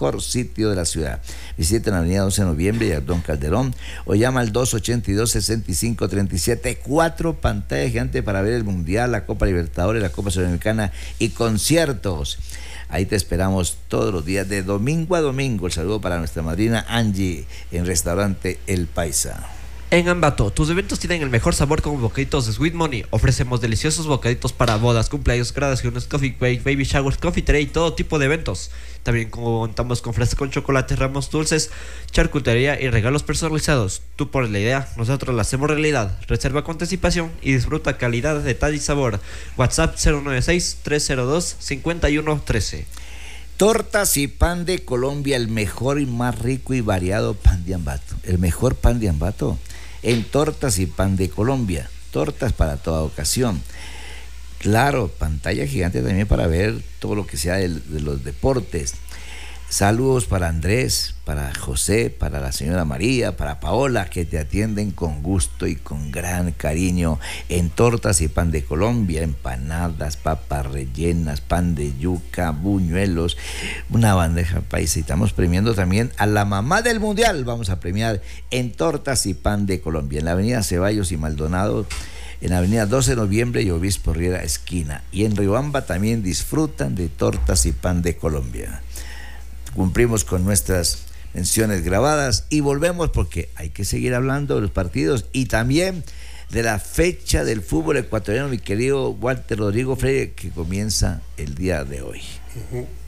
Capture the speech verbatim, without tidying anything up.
mejor sitio de la ciudad. Visiten la avenida doce de noviembre y Ardón Calderón o llama al dos ochenta y dos, sesenta y cinco treinta y siete. Cuatro pantallas gigantes para ver el Mundial, la Copa Libertadores, la Copa Sudamericana y conciertos. Ahí te esperamos todos los días de domingo a domingo. El saludo para nuestra madrina Angie en Restaurante El Paisa. En Ambato, tus eventos tienen el mejor sabor con bocaditos de Sweet Money. Ofrecemos deliciosos bocaditos para bodas, cumpleaños, graduaciones, coffee break, baby showers, confitería y todo tipo de eventos. También contamos con fresas con chocolate, ramos dulces, charcutería y regalos personalizados. Tú pones la idea, nosotros la hacemos realidad. Reserva con anticipación y disfruta calidad, detalle y sabor. WhatsApp cero nueve seis, tres cero dos, cinco uno uno uno tres. Tortas y pan de Colombia, el mejor y más rico y variado pan de Ambato. El mejor pan de Ambato en Tortas y pan de Colombia. Tortas para toda ocasión. Claro, pantalla gigante también para ver todo lo que sea de, de los deportes. Saludos para Andrés, para José, para la señora María, para Paola, que te atienden con gusto y con gran cariño en Tortas y Pan de Colombia, empanadas, papas rellenas, pan de yuca, buñuelos, una bandeja paisa. Y estamos premiando también a la mamá del mundial. Vamos a premiar en Tortas y Pan de Colombia, en la avenida Ceballos y Maldonado, en la avenida doce de noviembre y Obispo Riera esquina. Y en Riobamba también disfrutan de Tortas y Pan de Colombia. Cumplimos con nuestras menciones grabadas y volvemos porque hay que seguir hablando de los partidos y también de la fecha del fútbol ecuatoriano, mi querido Walter Rodrigo Freire, que comienza el día de hoy. Uh-huh.